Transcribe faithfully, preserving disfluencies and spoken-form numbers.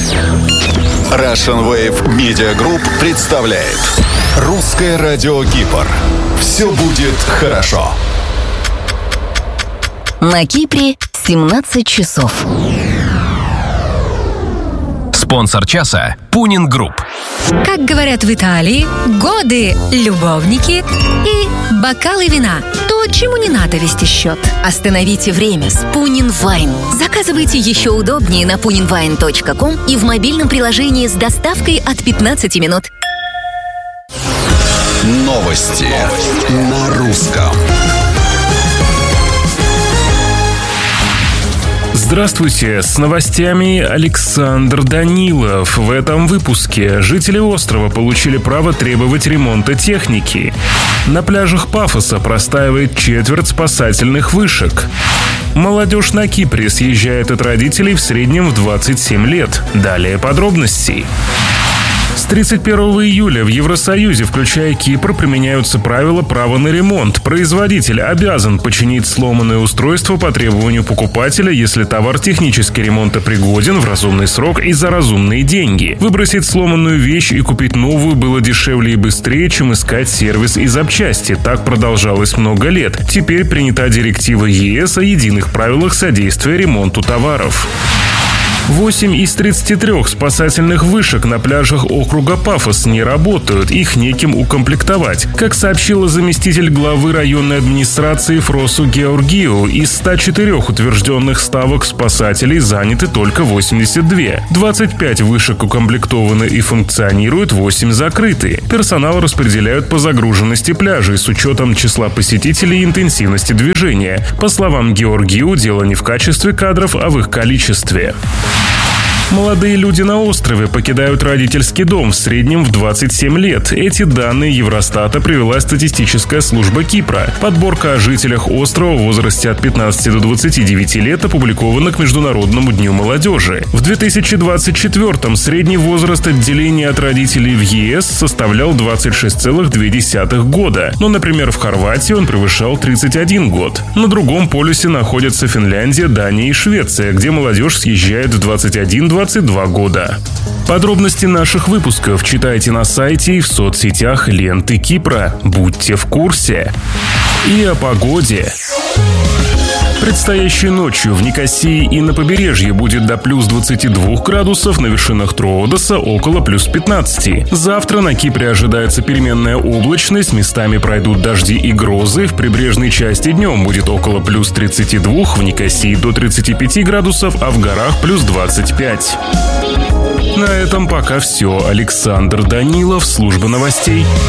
Russian Wave Media Group представляет Русское радио Кипр. Все будет хорошо. На Кипре семнадцать часов. Спонсор часа – Пунин Групп. Как говорят в Италии, годы, любовники и бокалы вина. То, чему не надо вести счет. Остановите время с Пунин Вайн. Заказывайте еще удобнее на пунин вайн точка ком и в мобильном приложении с доставкой от пятнадцати минут. Новости на русском. Здравствуйте, с новостями Александр Данилов. В этом выпуске жители острова получили право требовать ремонта техники. На пляжах Пафоса простаивает четверть спасательных вышек. Молодежь на Кипре съезжает от родителей в среднем в двадцать семь лет. Далее подробности. С тридцать первого июля в Евросоюзе, включая Кипр, применяются правила права на ремонт. Производитель обязан починить сломанное устройство по требованию покупателя, если товар технически ремонтопригоден в разумный срок и за разумные деньги. Выбросить сломанную вещь и купить новую было дешевле и быстрее, чем искать сервис и запчасти. Так продолжалось много лет. Теперь принята директива ЕС о единых правилах содействия ремонту товаров. Восемь из тридцати трёх спасательных вышек на пляжах округа Пафос не работают, их неким укомплектовать. Как сообщила заместитель главы районной администрации Фросу Георгиу, из ста четырёх утвержденных ставок спасателей заняты только восемьдесят две. двадцать пять вышек укомплектованы и функционируют, восемь закрыты. Персонал распределяют по загруженности пляжей с учетом числа посетителей и интенсивности движения. По словам Георгиу, дело не в качестве кадров, а в их количестве. Молодые люди на острове покидают родительский дом в среднем в двадцать семь лет. Эти данные Евростата привела статистическая служба Кипра. Подборка о жителях острова в возрасте от пятнадцати до двадцати девяти лет опубликована к Международному дню молодежи. В две тысячи двадцать четвёртом средний возраст отделения от родителей в ЕС составлял двадцать шесть целых две десятых года. Но, например, в Хорватии он превышал тридцать один год. На другом полюсе находятся Финляндия, Дания и Швеция, где молодежь съезжает в двадцать один - двадцать два года. Подробности наших выпусков читайте на сайте и в соцсетях ленты Кипра. Будьте в курсе. И о погоде. Предстоящей ночью в Никосии и на побережье будет до плюс двадцати двух градусов, на вершинах Троодоса около плюс пятнадцати. Завтра на Кипре ожидается переменная облачность, местами пройдут дожди и грозы. В прибрежной части днем будет около плюс тридцати двух, в Никосии до тридцати пяти градусов, а в горах плюс двадцать пять. На этом пока все. Александр Данилов, служба новостей.